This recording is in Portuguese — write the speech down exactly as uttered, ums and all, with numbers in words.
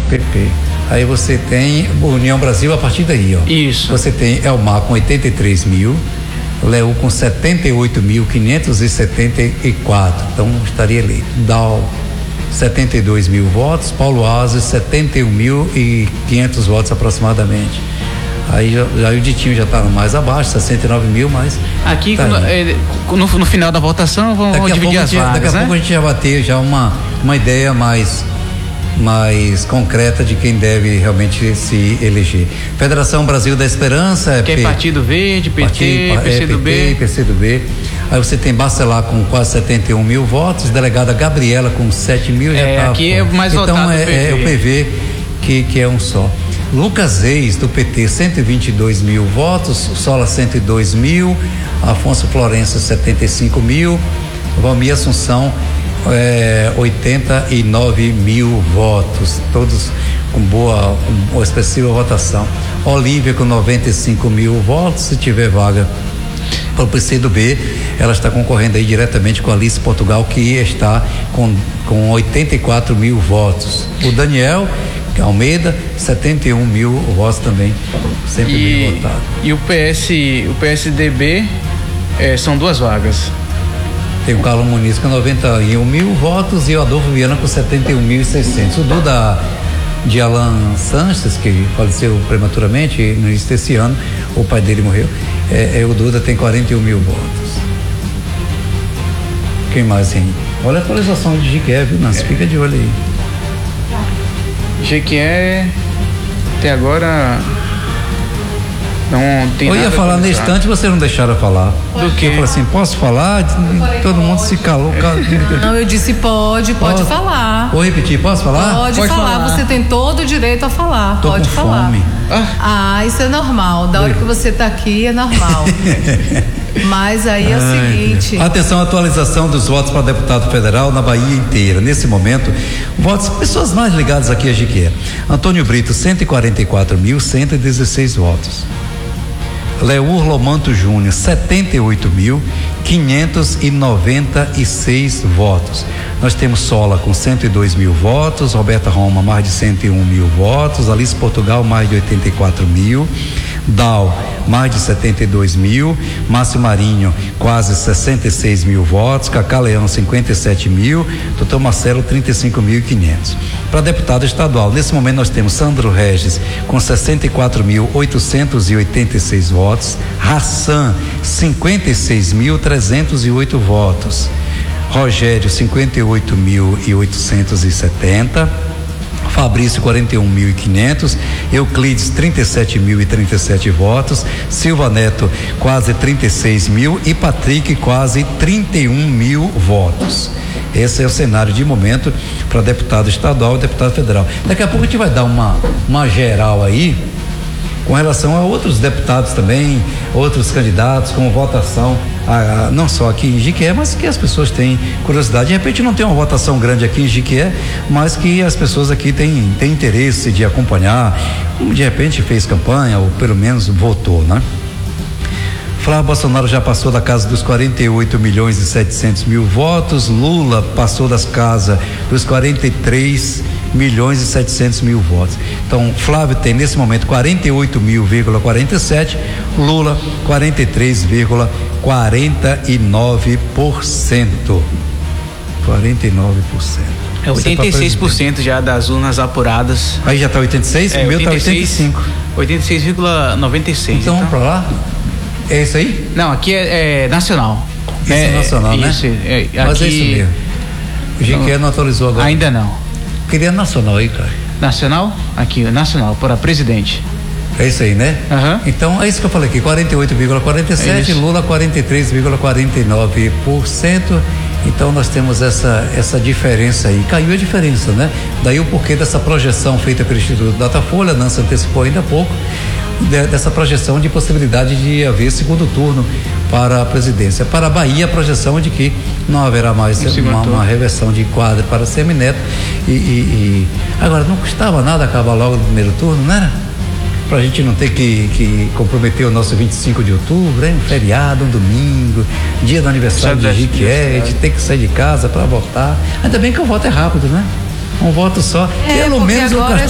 P P. Aí você tem União Brasil a partir daí, ó. Isso. Você tem Elmar com oitenta e três mil, Leu com setenta e oito mil quinhentos e setenta e quatro, então estaria eleito. Dal, setenta e dois mil votos, Paulo Aze, setenta e um mil e quinhentos votos aproximadamente. Aí já, já o Ditinho já está mais abaixo, sessenta e nove mil, mas aqui tá no, é, no, no final da votação vamos, vamos dividir as vagas, daqui a né? pouco a gente já vai ter já uma, uma ideia mais mais concreta de quem deve realmente se eleger. Federação Brasil da Esperança, que é Partido Verde, P T, P C do B, P C do B. Aí você tem Bacelar com quase setenta e um mil votos, delegada Gabriela com sete mil. É, já tá, aqui é mais então votado é, o P V. é o P V que, que é um só. Lucas Reis, do P T, cento e vinte e dois mil votos, Sola cento e dois mil, Afonso Florencio setenta e cinco mil, Valmir Assunção é, oitenta e nove mil votos, todos com boa, com expressiva votação. Olívia com noventa e cinco mil votos, se tiver vaga para o P C do B, ela está concorrendo aí diretamente com a Alice Portugal, que está com, com oitenta e quatro mil votos. O Daniel Almeida, setenta e um mil votos também, sempre e, bem votado. E o P S, o P S D B é, são duas vagas. Tem o Carlos Muniz com noventa e um mil votos e o Adolfo Viana com setenta e um mil e seiscentos. O Duda de Alan Sanches, que faleceu prematuramente no início desse ano, o pai dele morreu, é, é, o Duda tem quarenta e um mil votos. Quem mais tem? Olha a atualização de Jiqué, viu, Nancy? É. Fica de olho aí. Jequié até agora não tem. Eu ia falar no instante, vocês não deixaram eu falar. Do que? Eu falei assim, posso falar? Todo mundo se calou. Não, eu disse pode, pode posso? falar. Vou repetir, posso falar? Pode, pode falar. falar, você tem todo o direito a falar. Tô pode com falar. Fome. Ah, isso é normal. Da hora que você tá aqui é normal. Mas aí é o Ai, seguinte. Deus. Atenção, atualização dos votos para deputado federal na Bahia inteira. Nesse momento, votos, pessoas mais ligadas aqui a Jiqué. Antônio Brito, cento e quarenta e quatro mil cento e dezesseis votos. Leur Lomanto Júnior, setenta e oito mil quinhentos e noventa e seis votos. Nós temos Sola com cento e dois mil votos, Roberta Roma mais de cento e um mil votos, Alice Portugal mais de oitenta e quatro mil, Dal mais de setenta e dois mil, Márcio Marinho quase sessenta e seis mil votos, Cacá Leão cinquenta e sete mil, doutor Marcelo trinta e cinco mil e quinhentos. Para deputado estadual, nesse momento nós temos Sandro Regis com sessenta e quatro mil oitocentos e oitenta e seis votos, Hassan cinquenta e seis mil trezentos e oito votos, Rogério cinquenta e oito mil e oitocentos e setenta, Fabrício quarenta e um mil e quinhentos, Euclides trinta e sete mil e trinta e sete votos, Silva Neto quase trinta e seis mil e Patrick quase trinta e um mil votos. Esse é o cenário de momento para deputado estadual e deputado federal. Daqui a pouco a gente vai dar uma, uma geral aí com relação a outros deputados também, outros candidatos, com votação, a, a, não só aqui em Jiqué, mas que as pessoas têm curiosidade. De repente não tem uma votação grande aqui em Jiqué, mas que as pessoas aqui têm, têm interesse de acompanhar, de repente fez campanha ou pelo menos votou, né? Flávio Bolsonaro já passou da casa dos quarenta e oito milhões e setecentos mil votos, Lula passou das casas dos quarenta e três milhões e setecentos mil votos. Então, Flávio tem nesse momento quarenta e oito mil vírgula quarenta e sete, Lula quarenta e três vírgula quarenta e nove por cento. quarenta e nove por cento. É oitenta e seis por cento já das urnas apuradas. Aí já está oitenta e seis? É, o meu está oitenta e cinco. oitenta e seis vírgula noventa e seis. Então, então vamos para lá? É isso aí? Não, aqui é, é nacional. Isso é, é nacional, né? Isso, é, aqui, mas é isso mesmo. O Jiqué não, não atualizou agora. Ainda não. Queria nacional aí, cara. Nacional? Aqui, nacional, para presidente. É isso aí, né? Uhum. Então, é isso que eu falei aqui, quarenta e oito vírgula quarenta e sete, é Lula quarenta e três vírgula quarenta e nove por cento. Então, nós temos essa, essa diferença aí. Caiu a diferença, né? Daí o porquê dessa projeção feita pelo Instituto Datafolha, a Nancy antecipou ainda há pouco, de, dessa projeção de possibilidade de haver segundo turno para a presidência. Para a Bahia, a projeção é de que não haverá mais uma, uma reversão de quadro para Semineto. E, e, e agora, não custava nada acabar logo no primeiro turno, não era? Para a gente não ter que, que comprometer o nosso vinte e cinco de outubro, hein? Um feriado, um domingo, dia do aniversário de Jiqué, de ter que sair de casa para votar. Ainda bem que o voto é rápido, né? Um voto só. É, Pelo menos agora